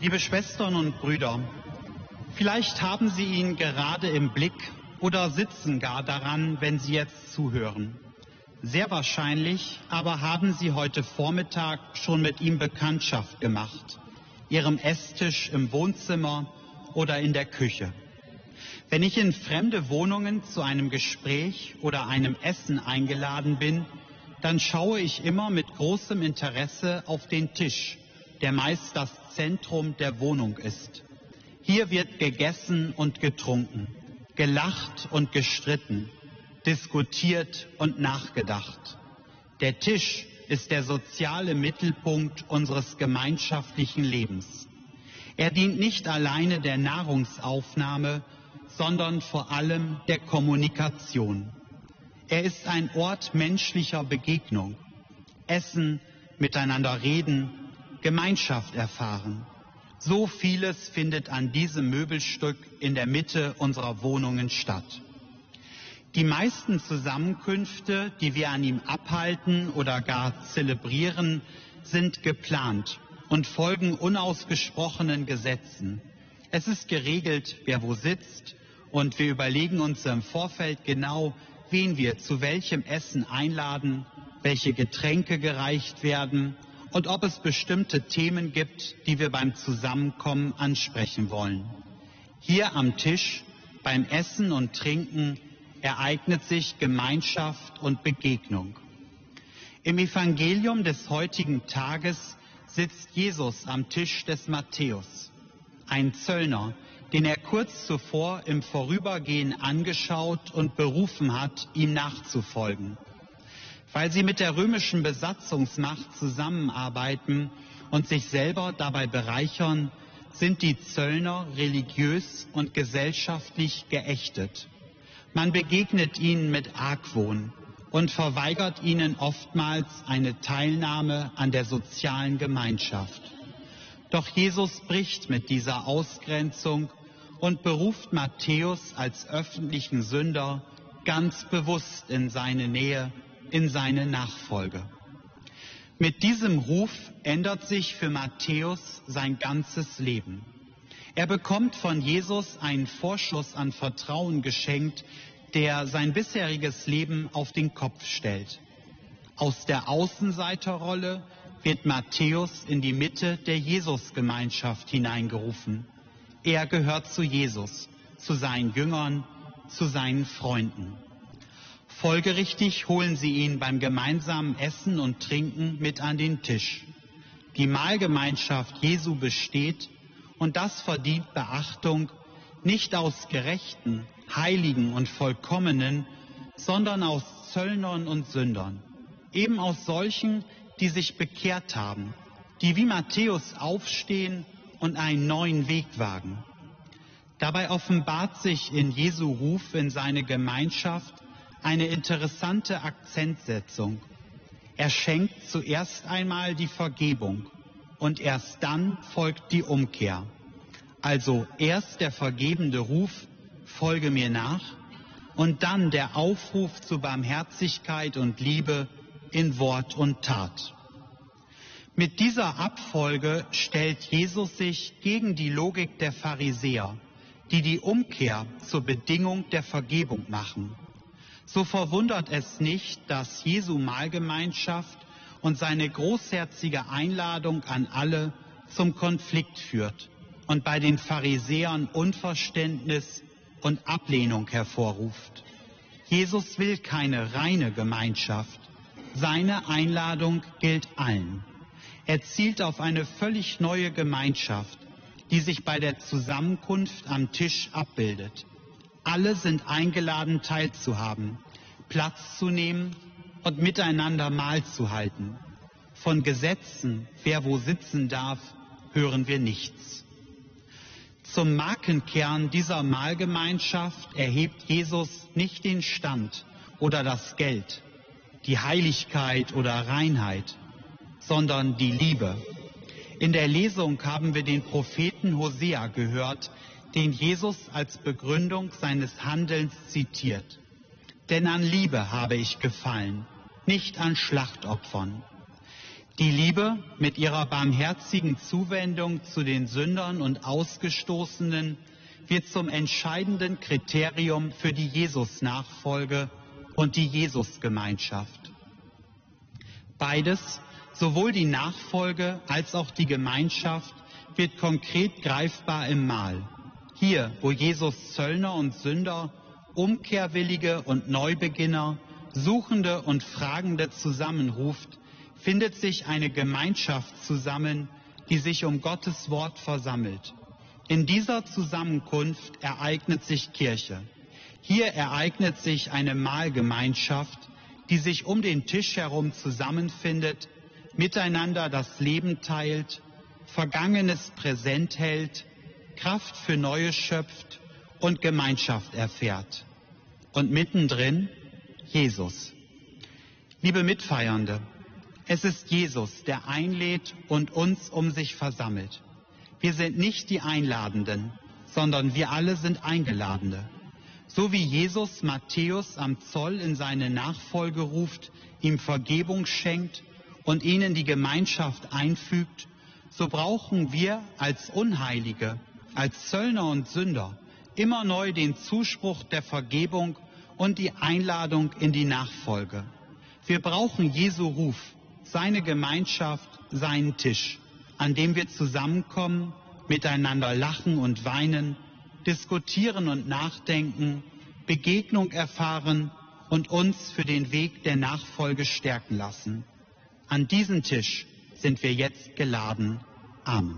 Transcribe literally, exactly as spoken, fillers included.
Liebe Schwestern und Brüder, vielleicht haben Sie ihn gerade im Blick oder sitzen gar daran, wenn Sie jetzt zuhören. Sehr wahrscheinlich aber haben Sie heute Vormittag schon mit ihm Bekanntschaft gemacht, Ihrem Esstisch im Wohnzimmer oder in der Küche. Wenn ich in fremde Wohnungen zu einem Gespräch oder einem Essen eingeladen bin, dann schaue ich immer mit großem Interesse auf den Tisch, der meist das Zentrum der Wohnung ist. Hier wird gegessen und getrunken, gelacht und gestritten, diskutiert und nachgedacht. Der Tisch ist der soziale Mittelpunkt unseres gemeinschaftlichen Lebens. Er dient nicht alleine der Nahrungsaufnahme, sondern vor allem der Kommunikation. Er ist ein Ort menschlicher Begegnung. Essen, miteinander reden, Gemeinschaft erfahren. So vieles findet an diesem Möbelstück in der Mitte unserer Wohnungen statt. Die meisten Zusammenkünfte, die wir an ihm abhalten oder gar zelebrieren, sind geplant und folgen unausgesprochenen Gesetzen. Es ist geregelt, wer wo sitzt, und wir überlegen uns im Vorfeld genau, wen wir zu welchem Essen einladen, welche Getränke gereicht werden und ob es bestimmte Themen gibt, die wir beim Zusammenkommen ansprechen wollen. Hier am Tisch, beim Essen und Trinken, ereignet sich Gemeinschaft und Begegnung. Im Evangelium des heutigen Tages sitzt Jesus am Tisch des Matthäus, ein Zöllner, den er kurz zuvor im Vorübergehen angeschaut und berufen hat, ihm nachzufolgen. Weil sie mit der römischen Besatzungsmacht zusammenarbeiten und sich selber dabei bereichern, sind die Zöllner religiös und gesellschaftlich geächtet. Man begegnet ihnen mit Argwohn und verweigert ihnen oftmals eine Teilnahme an der sozialen Gemeinschaft. Doch Jesus bricht mit dieser Ausgrenzung und beruft Matthäus als öffentlichen Sünder ganz bewusst in seine Nähe, in seine Nachfolge. Mit diesem Ruf ändert sich für Matthäus sein ganzes Leben. Er bekommt von Jesus einen Vorschuss an Vertrauen geschenkt, der sein bisheriges Leben auf den Kopf stellt. Aus der Außenseiterrolle wird Matthäus in die Mitte der Jesusgemeinschaft hineingerufen. Er gehört zu Jesus, zu seinen Jüngern, zu seinen Freunden. Folgerichtig holen sie ihn beim gemeinsamen Essen und Trinken mit an den Tisch. Die Mahlgemeinschaft Jesu besteht, und das verdient Beachtung, nicht aus Gerechten, Heiligen und Vollkommenen, sondern aus Zöllnern und Sündern, eben aus solchen, die sich bekehrt haben, die wie Matthäus aufstehen und einen neuen Weg wagen. Dabei offenbart sich in Jesu Ruf in seine Gemeinschaft eine interessante Akzentsetzung. Er schenkt zuerst einmal die Vergebung und erst dann folgt die Umkehr. Also erst der vergebende Ruf, folge mir nach, und dann der Aufruf zu Barmherzigkeit und Liebe in Wort und Tat. Mit dieser Abfolge stellt Jesus sich gegen die Logik der Pharisäer, die die Umkehr zur Bedingung der Vergebung machen. So verwundert es nicht, dass Jesu Mahlgemeinschaft und seine großherzige Einladung an alle zum Konflikt führt und bei den Pharisäern Unverständnis und Ablehnung hervorruft. Jesus will keine reine Gemeinschaft. Seine Einladung gilt allen. Er zielt auf eine völlig neue Gemeinschaft, die sich bei der Zusammenkunft am Tisch abbildet. Alle sind eingeladen, teilzuhaben, Platz zu nehmen und miteinander Mahl zu halten. Von Gesetzen, wer wo sitzen darf, hören wir nichts. Zum Markenkern dieser Mahlgemeinschaft erhebt Jesus nicht den Stand oder das Geld, die Heiligkeit oder Reinheit, sondern die Liebe. In der Lesung haben wir den Propheten Hosea gehört, den Jesus als Begründung seines Handelns zitiert. Denn an Liebe habe ich gefallen, nicht an Schlachtopfern. Die Liebe mit ihrer barmherzigen Zuwendung zu den Sündern und Ausgestoßenen wird zum entscheidenden Kriterium für die Jesus-Nachfolge und die Jesus-Gemeinschaft. Beides, sowohl die Nachfolge als auch die Gemeinschaft, wird konkret greifbar im Mahl. Hier, wo Jesus Zöllner und Sünder, Umkehrwillige und Neubeginner, Suchende und Fragende zusammenruft, findet sich eine Gemeinschaft zusammen, die sich um Gottes Wort versammelt. In dieser Zusammenkunft ereignet sich Kirche. Hier ereignet sich eine Mahlgemeinschaft, die sich um den Tisch herum zusammenfindet, miteinander das Leben teilt, Vergangenes präsent hält, Kraft für Neues schöpft und Gemeinschaft erfährt. Und mittendrin Jesus. Liebe Mitfeiernde, es ist Jesus, der einlädt und uns um sich versammelt. Wir sind nicht die Einladenden, sondern wir alle sind Eingeladene. So wie Jesus Matthäus am Zoll in seine Nachfolge ruft, ihm Vergebung schenkt und ihnen die Gemeinschaft einfügt, so brauchen wir als Unheilige, als Zöllner und Sünder immer neu den Zuspruch der Vergebung und die Einladung in die Nachfolge. Wir brauchen Jesu Ruf, seine Gemeinschaft, seinen Tisch, an dem wir zusammenkommen, miteinander lachen und weinen, diskutieren und nachdenken, Begegnung erfahren und uns für den Weg der Nachfolge stärken lassen. An diesen Tisch sind wir jetzt geladen. Amen.